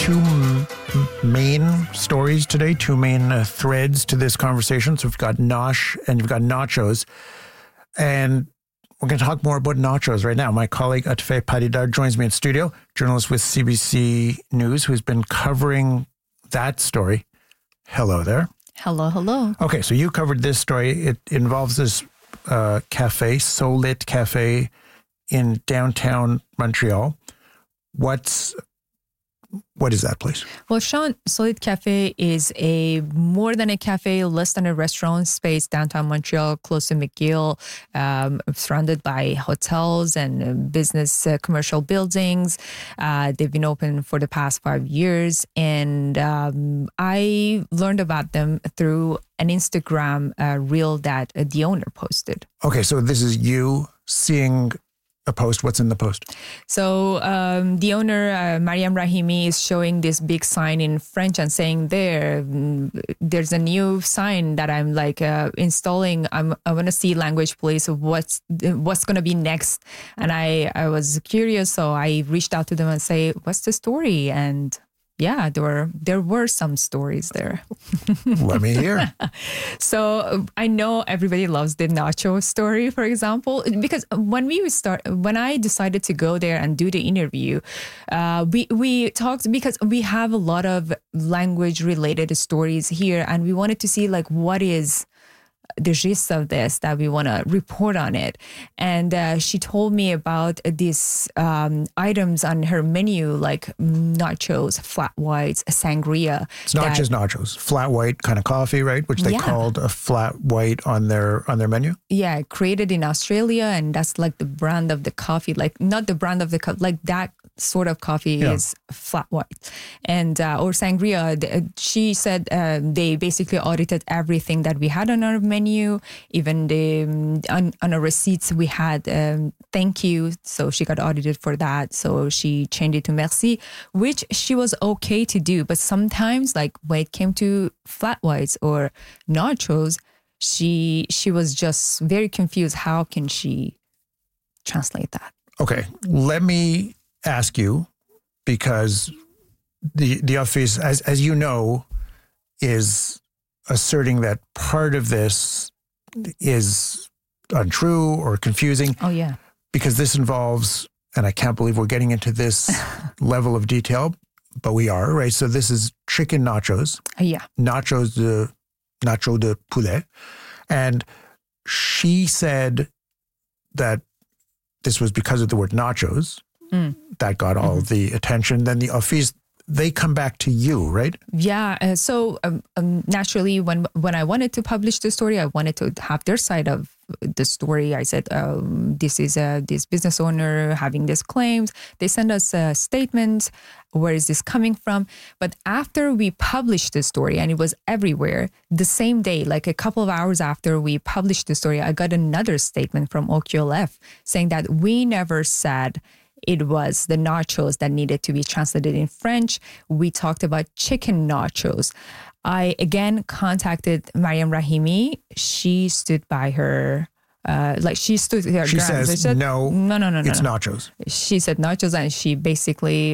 main stories today, two main threads to this conversation. So we've got Nosh and you've got nachos. And we're going to talk more about nachos right now. My colleague Atife Padidar joins me in studio, journalist with CBC News, who's been covering that story. Hello there. Hello, hello. Okay, so you covered this story. It involves this cafe, Solit Cafe in downtown Montreal. What is that place? Well, Sean, Solit Cafe is more than a cafe, less than a restaurant space downtown Montreal, close to McGill, surrounded by hotels and business commercial buildings. They've been open for the past 5 years. And I learned about them through an Instagram reel that the owner posted. Okay, so this is you seeing a post. What's in the post? So the owner, Mariam Rahimi, is showing this big sign in French and saying there's a new sign that I'm installing. I want to see language, please. What's going to be next? And I was curious, so I reached out to them and say, what's the story? And yeah, there were some stories there. Let me hear. So I know everybody loves the nacho story, for example, because when I decided to go there and do the interview, we talked because we have a lot of language related stories here, and we wanted to see what is the gist of this, that we want to report on it. And she told me about these items on her menu, like nachos, flat whites, sangria. It's not just nachos, flat white kind of coffee, right? Which they called a flat white on their menu. Yeah, created in Australia, and that's like the brand of the coffee, not the brand of the that sort of coffee is flat white. And or sangria, she said they basically audited everything that we had on our menu, even on our receipts we had thank you, so she got audited for that, so she changed it to merci, which she was okay to do. But sometimes, when it came to flat whites or nachos, she was just very confused. How can she translate that? Okay, let me ask you, because the office, as you know, is asserting that part of this is untrue or confusing. Oh, yeah. Because this involves, and I can't believe we're getting into this level of detail, but we are, right? So this is chicken nachos. Yeah. Nacho de poulet. And she said that this was because of the word nachos. That got all the attention. Then the office, they come back to you, right? Yeah. So naturally, when I wanted to publish the story, I wanted to have their side of the story. I said, this is this business owner having these claims. They send us a statement. Where is this coming from? But after we published the story, and it was everywhere, the same day, a couple of hours after we published the story, I got another statement from OQLF saying that we never said it was the nachos that needed to be translated in French. We talked about chicken nachos. I again contacted Mariam Rahimi. She stood by her, she stood her ground. She says, so she said, no, it's nachos. She said nachos, and she basically,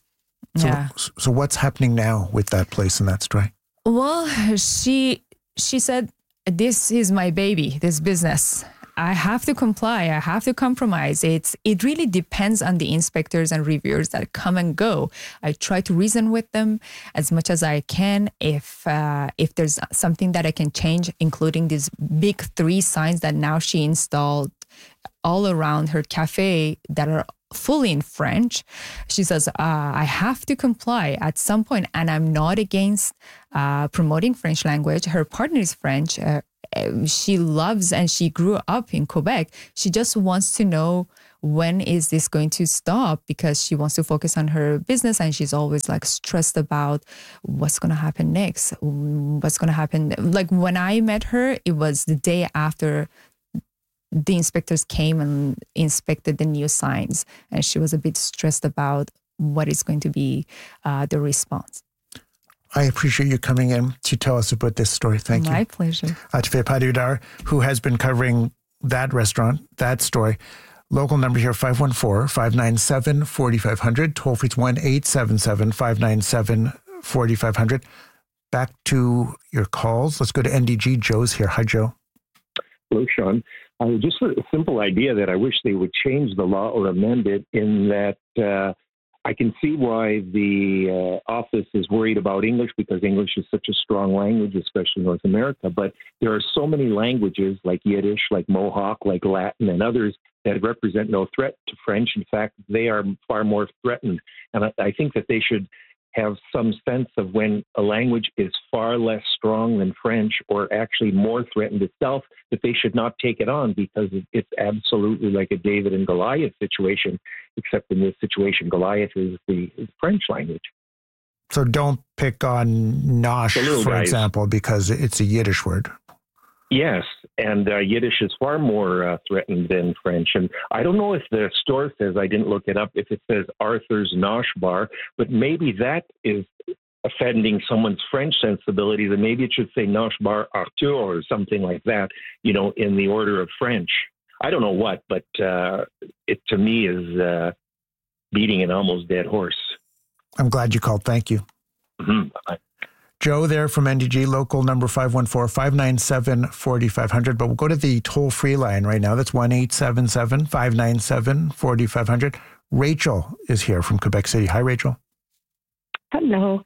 So what's happening now with that place and that story? Well, she said, this is my baby, this business. I have to comply. I have to compromise. It really depends on the inspectors and reviewers that come and go. I try to reason with them as much as I can. If there's something that I can change, including these big 3 signs that now she installed all around her cafe that are fully in French, she says, I have to comply at some point, and I'm not against promoting French language. Her partner is French. She loves, and she grew up in Quebec. She just wants to know, when is this going to stop? Because she wants to focus on her business, and she's always stressed about what's going to happen next. What's going to happen? When I met her, it was the day after the inspectors came and inspected the new signs, and she was a bit stressed about what is going to be the response. I appreciate you coming in to tell us about this story. Thank you. My pleasure. Atife Padidar, who has been covering that restaurant, that story. Local number here, 514-597-4500. Toll free, it's 1-877-597-4500. Back to your calls. Let's go to NDG. Joe's here. Hi, Joe. Hello, Sean. Just a simple idea that I wish they would change the law or amend it in that I can see why the office is worried about English because English is such a strong language, especially in North America. But there are so many languages like Yiddish, like Mohawk, like Latin, and others that represent no threat to French. In fact, they are far more threatened. And I think that they should have some sense of when a language is far less strong than French or actually more threatened itself, that they should not take it on because it's absolutely like a David and Goliath situation, except in this situation, Goliath is the French language. So don't pick on Nosh, for example, because it's a Yiddish word. Yes, and Yiddish is far more threatened than French. And I don't know if the store says, I didn't look it up, if it says Arthur's Nosh Bar, but maybe that is offending someone's French sensibilities, and maybe it should say Nosh Bar Arthur or something like that, you know, in the order of French. I don't know what, but it to me is beating an almost dead horse. I'm glad you called. Thank you. Mm-hmm. Bye. Joe there from NDG, local number 514-597-4500. But we'll go to the toll-free line right now. That's 1-877-597-4500. Rachel is here from Quebec City. Hi, Rachel. Hello.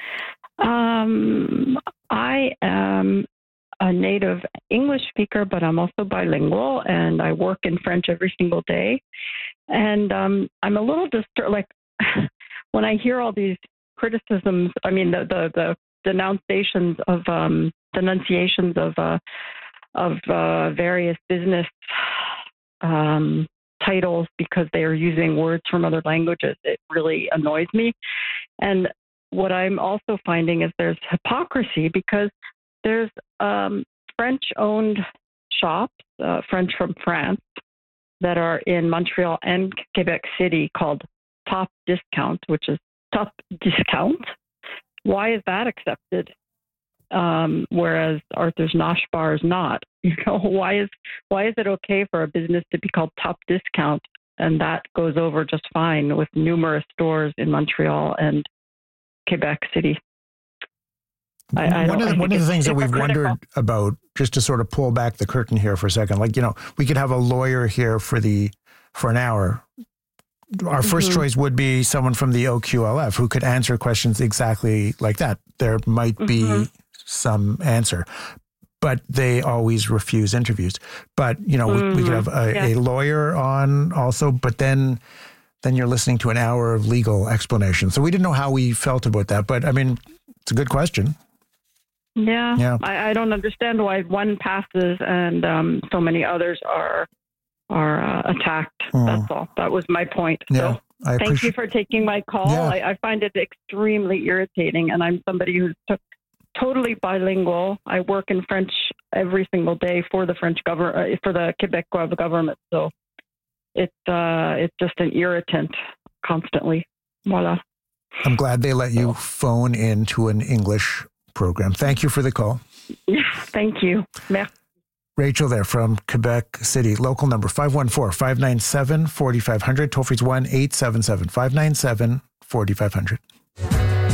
I am a native English speaker, but I'm also bilingual, and I work in French every single day. And I'm a little disturbed, like, when I hear all these criticisms, I mean, the denunciations of various business titles because they are using words from other languages. It really annoys me. And what I'm also finding is there's hypocrisy because there's French-owned shops, French from France, that are in Montreal and Quebec City called Top Discount, which is Top Discount. Why is that accepted? Whereas Arthur's Nosh Bar is not. You know, why is it okay for a business to be called Top Discount and that goes over just fine with numerous stores in Montreal and Quebec City? One of the things that we've wondered about, just to sort of pull back the curtain here for a second, like, you know, we could have a lawyer here for an hour. Our first choice would be someone from the OQLF who could answer questions exactly like that. There might be some answer, but they always refuse interviews. But, you know, we could have a lawyer on also, but then you're listening to an hour of legal explanation. So we didn't know how we felt about that, but I mean, it's a good question. Yeah. I don't understand why one passes and so many others are attacked. That's all. That was my point. Yeah, so thank you for taking my call. Yeah. I find it extremely irritating, and I'm somebody who's totally bilingual. I work in French every single day for the French government, for the Quebecois government. So it's just an irritant constantly. Voila. I'm glad they let you phone into an English program. Thank you for the call. Yeah, thank you. Merci. Rachel there from Quebec City, local number 514-597-4500. Toll free is 1-877-597-4500.